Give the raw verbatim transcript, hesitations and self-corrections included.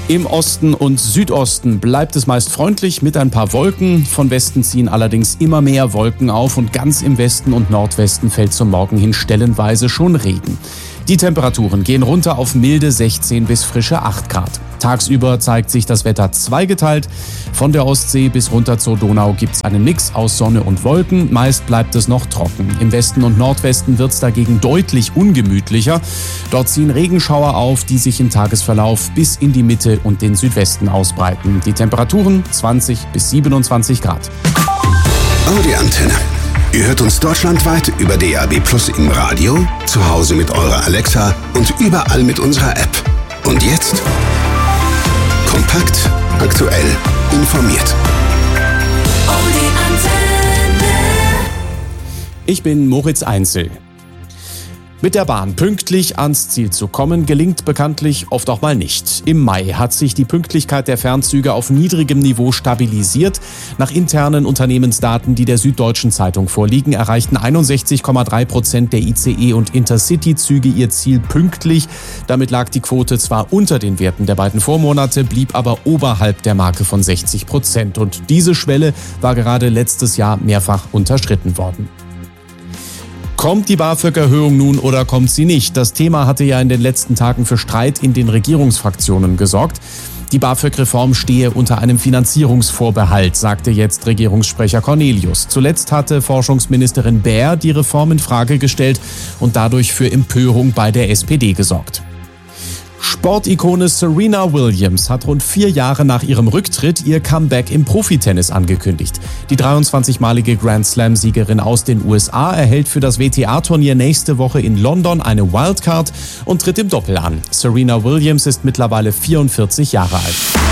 Im Osten und Südosten bleibt es meist freundlich mit ein paar Wolken. Von Westen ziehen allerdings immer mehr Wolken auf und ganz im Westen und Nordwesten fällt zum Morgen hin stellenweise schon Regen. Die Temperaturen gehen runter auf milde sechzehn bis frische acht Grad. Tagsüber zeigt sich das Wetter zweigeteilt. Von der Ostsee bis runter zur Donau gibt es einen Mix aus Sonne und Wolken. Meist bleibt es noch trocken. Im Westen und Nordwesten wird es dagegen deutlich ungemütlicher. Dort ziehen Regenschauer auf, die sich im Tagesverlauf bis in die Mitte und den Südwesten ausbreiten. Die Temperaturen zwanzig bis siebenundzwanzig Grad. Audi Antenne. Ihr hört uns deutschlandweit über D A B Plus im Radio, zu Hause mit eurer Alexa und überall mit unserer App. Und jetzt? Kompakt, aktuell, informiert. Audi Antenne. Ich bin Moritz Einzel. Mit der Bahn pünktlich ans Ziel zu kommen, gelingt bekanntlich oft auch mal nicht. Im Mai hat sich die Pünktlichkeit der Fernzüge auf niedrigem Niveau stabilisiert. Nach internen Unternehmensdaten, die der Süddeutschen Zeitung vorliegen, erreichten einundsechzig Komma drei Prozent der I C E- und Intercity-Züge ihr Ziel pünktlich. Damit lag die Quote zwar unter den Werten der beiden Vormonate, blieb aber oberhalb der Marke von sechzig Prozent. Und diese Schwelle war gerade letztes Jahr mehrfach unterschritten worden. Kommt die BAföG-Erhöhung nun oder kommt sie nicht? Das Thema hatte ja in den letzten Tagen für Streit in den Regierungsfraktionen gesorgt. Die BAföG-Reform stehe unter einem Finanzierungsvorbehalt, sagte jetzt Regierungssprecher Cornelius. Zuletzt hatte Forschungsministerin Baer die Reform in Frage gestellt und dadurch für Empörung bei der S P D gesorgt. Sportikone Serena Williams hat rund vier Jahre nach ihrem Rücktritt ihr Comeback im Profitennis angekündigt. Die dreiundzwanzigmalige Grand Slam-Siegerin aus den U S A erhält für das W T A-Turnier nächste Woche in London eine Wildcard und tritt im Doppel an. Serena Williams ist mittlerweile vierundvierzig Jahre alt.